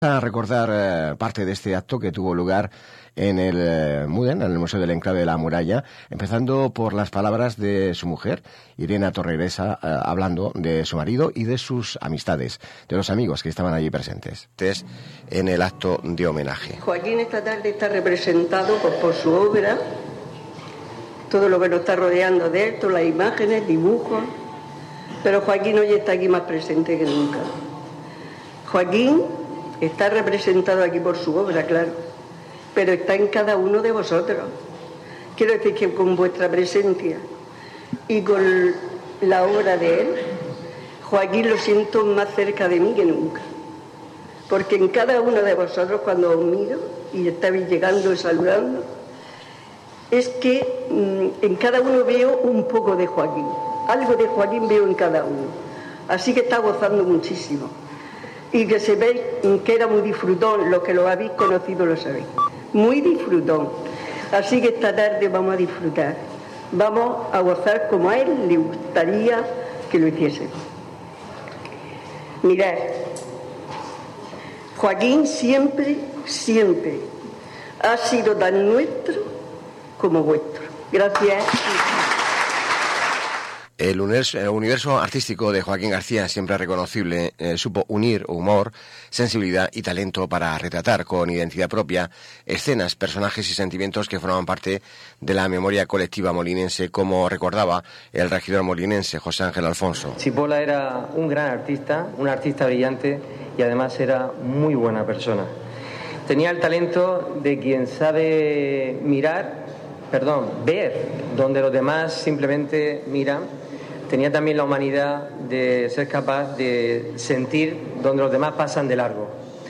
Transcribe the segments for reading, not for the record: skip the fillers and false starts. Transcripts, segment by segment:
A recordar parte de este acto que tuvo lugar en el Muden, en el Museo del Enclave de la Muralla, empezando por las palabras de su mujer, Irene Torregresa, hablando de su marido y de sus amistades, de los amigos que estaban allí presentes. En el acto de homenaje. Joaquín esta tarde está representado por su obra, todo lo que nos está rodeando de él, todas las imágenes, dibujos, pero Joaquín hoy está aquí más presente que nunca. Joaquín está representado aquí por su obra, claro, pero está en cada uno de vosotros. Quiero decir que con vuestra presencia y con la obra de él, Joaquín lo siento más cerca de mí que nunca. Porque en cada uno de vosotros, cuando os miro y estáis llegando y saludando, es que en cada uno veo un poco de Joaquín. Algo de Joaquín veo en cada uno. Así que está gozando muchísimo. Y que se ve que era muy disfrutón, los que lo habéis conocido lo sabéis. Muy disfrutón. Así que esta tarde vamos a disfrutar. Vamos a gozar como a él le gustaría que lo hiciese. Mirad, Joaquín siempre ha sido tan nuestro como vuestro. Gracias. El universo artístico de Joaquín García, siempre reconocible, supo unir humor, sensibilidad y talento para retratar con identidad propia escenas, personajes y sentimientos que formaban parte de la memoria colectiva molinense, como recordaba el regidor molinense José Ángel Alfonso. Chipola era un gran artista, un artista brillante y además era muy buena persona. Tenía el talento de quien sabe ver donde los demás simplemente miran. Tenía también la humanidad de ser capaz de sentir donde los demás pasan de largo.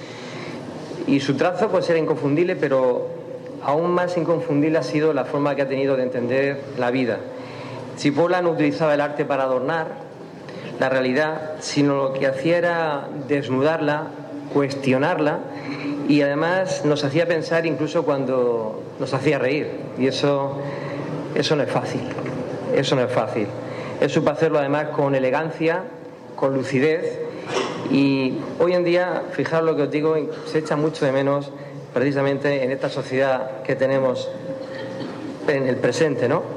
Y su trazo pues era inconfundible, pero aún más inconfundible ha sido la forma que ha tenido de entender la vida. Chipola no utilizaba el arte para adornar la realidad, sino lo que hacía era desnudarla, cuestionarla, y además nos hacía pensar incluso cuando nos hacía reír. Y eso no es fácil. Eso no es fácil. Él supo hacerlo además con elegancia, con lucidez, y hoy en día, fijaros lo que os digo, se echa mucho de menos precisamente en esta sociedad que tenemos en el presente, ¿no?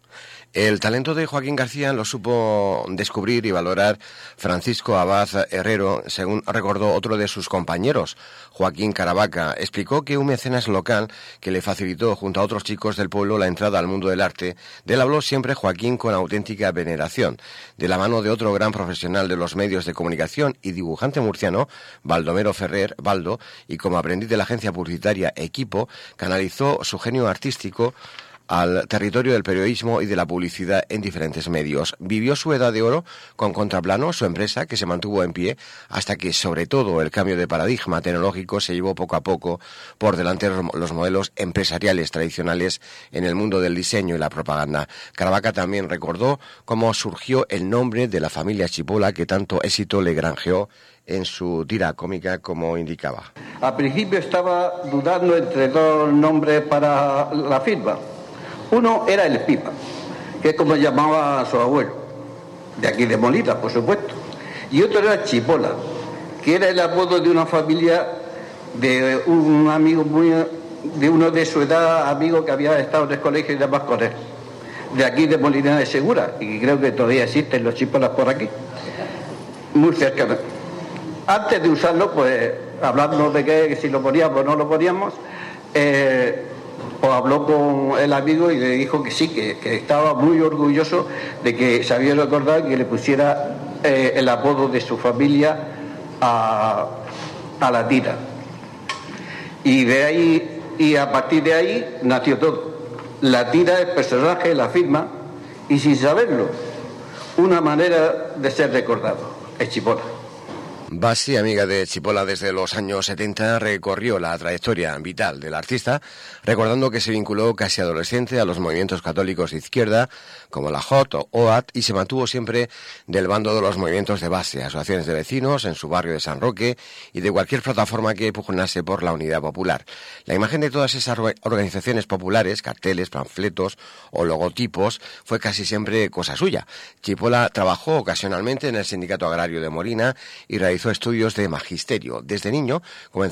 El talento de Joaquín García lo supo descubrir y valorar Francisco Abad Herrero, según recordó otro de sus compañeros, Joaquín Caravaca. Explicó que un mecenas local que le facilitó junto a otros chicos del pueblo la entrada al mundo del arte, de él habló siempre Joaquín con auténtica veneración. De la mano de otro gran profesional de los medios de comunicación y dibujante murciano, Baldomero Ferrer, Baldo, y como aprendiz de la agencia publicitaria Equipo, canalizó su genio artístico al territorio del periodismo y de la publicidad en diferentes medios. Vivió su edad de oro con Contraplano, su empresa, que se mantuvo en pie hasta que, sobre todo, el cambio de paradigma tecnológico se llevó poco a poco por delante los modelos empresariales tradicionales en el mundo del diseño y la propaganda. Caravaca también recordó cómo surgió el nombre de la familia Chipola, que tanto éxito le granjeó en su tira cómica, como indicaba. Al principio estaba dudando entre dos nombres para la firma. Uno era el Pipa, que es como llamaba a su abuelo, de aquí de Molina, por supuesto. Y otro era Chipola, que era el apodo de una familia de un amigo de uno de su edad, amigo que había estado en el colegio y demás con él, de aquí de Molina de Segura, y creo que todavía existen los Chipolas por aquí, muy cerca. Antes de usarlo, pues, hablando de que si lo poníamos o no lo poníamos, pues habló con el amigo y le dijo que sí, que estaba muy orgulloso de que se había recordado que le pusiera el apodo de su familia a la tira. Y de ahí, y a partir de ahí nació todo. La tira, el personaje, la firma, y sin saberlo, una manera de ser recordado, es Chipola. Basi, amiga de Chipola desde los años 70, recorrió la trayectoria vital del artista, recordando que se vinculó casi adolescente a los movimientos católicos de izquierda, como la JOT o OAT, y se mantuvo siempre del bando de los movimientos de base, asociaciones de vecinos en su barrio de San Roque y de cualquier plataforma que pugnase por la unidad popular. La imagen de todas esas organizaciones populares, carteles, panfletos o logotipos, fue casi siempre cosa suya. Chipola trabajó ocasionalmente en el Sindicato Agrario de Molina y realizó realizó estudios de magisterio. Desde niño comenzó